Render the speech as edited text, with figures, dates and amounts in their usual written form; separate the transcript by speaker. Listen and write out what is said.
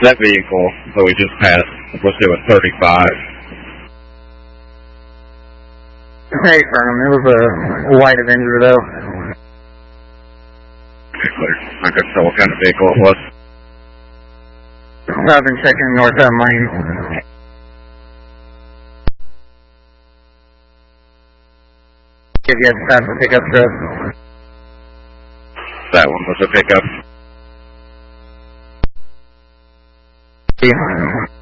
Speaker 1: That vehicle that we just passed was doing 35.
Speaker 2: Hey, Vernon, it was a light Avenger, though.
Speaker 1: Okay, clear. I couldn't tell what kind of vehicle it was.
Speaker 2: I've been checking northbound lane. Give you a time for pickup truck.
Speaker 1: That one was a pickup.
Speaker 2: Yeah.